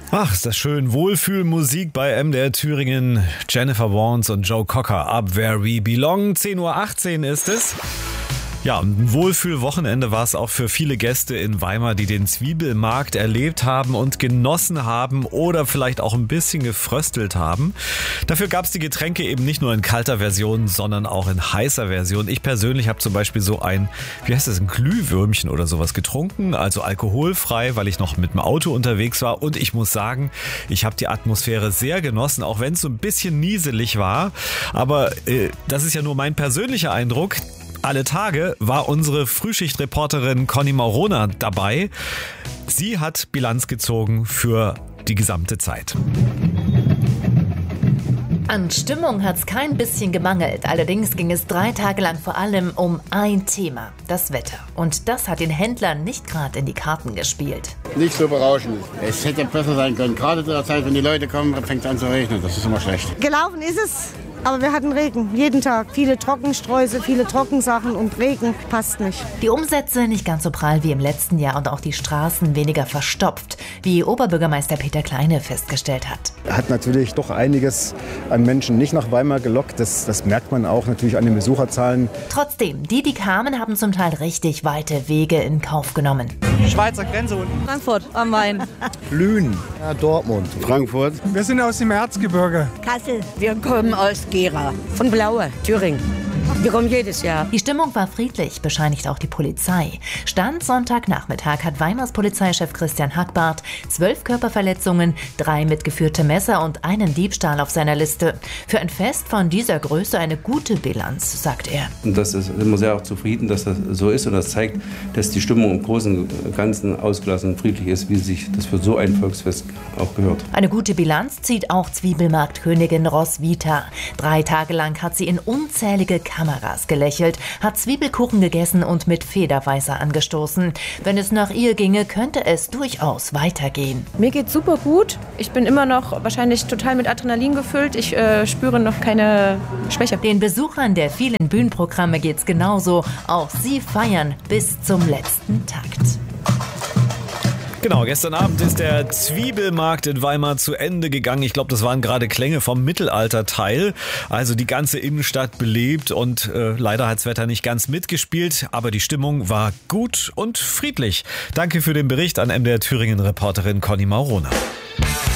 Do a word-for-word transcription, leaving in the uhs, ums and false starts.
Ach, ist das schön. Wohlfühlmusik bei M D R Thüringen. Jennifer Warnes und Joe Cocker. Up Where We Belong. zehn Uhr achtzehn ist es. Ja, und ein Wohlfühlwochenende war es auch für viele Gäste in Weimar, die den Zwiebelmarkt erlebt haben und genossen haben oder vielleicht auch ein bisschen gefröstelt haben. Dafür gab es die Getränke eben nicht nur in kalter Version, sondern auch in heißer Version. Ich persönlich habe zum Beispiel so ein, wie heißt das, ein Glühwürmchen oder sowas getrunken, also alkoholfrei, weil ich noch mit dem Auto unterwegs war. Und ich muss sagen, ich habe die Atmosphäre sehr genossen, auch wenn es so ein bisschen nieselig war. Aber äh, das ist ja nur mein persönlicher Eindruck. Alle Tage war unsere Frühschichtreporterin Conny Maurona dabei. Sie hat Bilanz gezogen für die gesamte Zeit. An Stimmung hat's kein bisschen gemangelt. Allerdings ging es drei Tage lang vor allem um ein Thema, das Wetter. Und das hat den Händlern nicht gerade in die Karten gespielt. Nicht so berauschend. Es hätte besser sein können. Gerade zu der Zeit, wenn die Leute kommen, fängt es an zu regnen. Das ist immer schlecht. Gelaufen ist es. Aber wir hatten Regen, jeden Tag. Viele Trockensträuße, viele Trockensachen und Regen passt nicht. Die Umsätze nicht ganz so prall wie im letzten Jahr und auch die Straßen weniger verstopft, wie Oberbürgermeister Peter Kleine festgestellt hat. Hat natürlich doch einiges an Menschen nicht nach Weimar gelockt. Das, das merkt man auch natürlich an den Besucherzahlen. Trotzdem, die, die kamen, haben zum Teil richtig weite Wege in Kauf genommen. Schweizer Grenze unten. Frankfurt am Main. Lünen. Ja, Dortmund. Frankfurt. Wir sind aus dem Erzgebirge. Kassel. Wir kommen aus Gera. Von Blaue, Thüringen. Wir kommen jedes Jahr. Die Stimmung war friedlich, bescheinigt auch die Polizei. Stand Sonntagnachmittag hat Weimars Polizeichef Christian Hackbarth zwölf Körperverletzungen, drei mitgeführte Messer und einen Diebstahl auf seiner Liste. Für ein Fest von dieser Größe eine gute Bilanz, sagt er. Und das ist immer sehr auch zufrieden, dass das so ist. Und das zeigt, dass die Stimmung im Großen und Ganzen ausgelassen und friedlich ist, wie sich das für so ein Volksfest auch gehört. Eine gute Bilanz zieht auch Zwiebelmarktkönigin Roswitha. Drei Tage lang hat sie in unzählige Kameras gelächelt, hat Zwiebelkuchen gegessen und mit Federweißer angestoßen. Wenn es nach ihr ginge, könnte es durchaus weitergehen. Mir geht's super gut. Ich bin immer noch wahrscheinlich total mit Adrenalin gefüllt. Ich äh, spüre noch keine Schwäche. Den Besuchern der vielen Bühnenprogramme geht's genauso. Auch sie feiern bis zum letzten Takt. Genau, gestern Abend ist der Zwiebelmarkt in Weimar zu Ende gegangen. Ich glaube, das waren gerade Klänge vom Mittelalterteil. Also die ganze Innenstadt belebt und äh, leider hat's Wetter nicht ganz mitgespielt, aber die Stimmung war gut und friedlich. Danke für den Bericht an M D R Thüringen-Reporterin Conny Maurona.